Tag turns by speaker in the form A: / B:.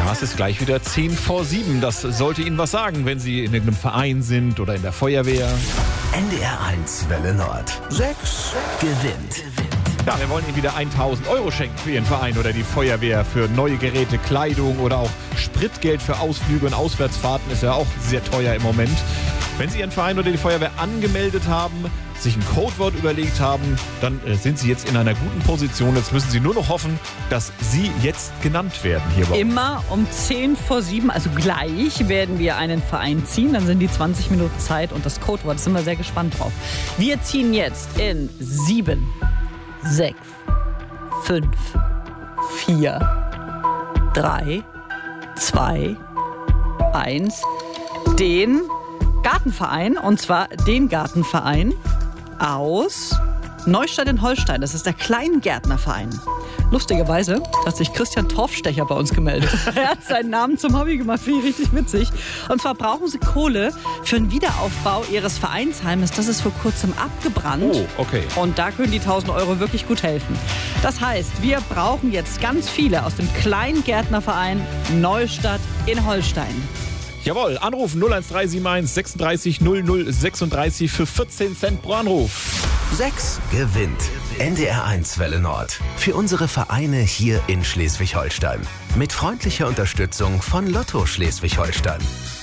A: Ja, es ist gleich wieder 6:50. Das sollte Ihnen was sagen, wenn Sie in irgendeinem Verein sind oder in der Feuerwehr.
B: NDR1 Welle Nord. 6 gewinnt.
A: Ja, wir wollen Ihnen wieder 1.000 € schenken für Ihren Verein oder die Feuerwehr, für neue Geräte, Kleidung oder auch Spritgeld für Ausflüge und Auswärtsfahrten. Ist ja auch sehr teuer im Moment. Wenn Sie Ihren Verein oder die Feuerwehr angemeldet haben, sich ein Codewort überlegt haben, dann sind Sie jetzt in einer guten Position. Jetzt müssen Sie nur noch hoffen, dass Sie jetzt genannt werden hier bei uns.
C: Immer um 6:50, also gleich, werden wir einen Verein ziehen. Dann sind die 20 Minuten Zeit und das Codewort, da sind wir sehr gespannt drauf. Wir ziehen jetzt in 7, 6, 5, 4, 3, 2, 1 den Gartenverein, und zwar den Gartenverein aus Neustadt in Holstein. Das ist der Kleingärtnerverein. Lustigerweise hat sich Christian Torfstecher bei uns gemeldet. Er hat seinen Namen zum Hobby gemacht, finde ich richtig witzig. Und zwar brauchen sie Kohle für den Wiederaufbau ihres Vereinsheimes. Das ist vor kurzem abgebrannt.
A: Oh, okay.
C: Und da können die 1.000 € wirklich gut helfen. Das heißt, wir brauchen jetzt ganz viele aus dem Kleingärtnerverein Neustadt in Holstein.
A: Jawohl, anrufen 01371 36 00 36 für 14 Cent pro Anruf.
B: 6 gewinnt. NDR1 Welle Nord. Für unsere Vereine hier in Schleswig-Holstein. Mit freundlicher Unterstützung von Lotto Schleswig-Holstein.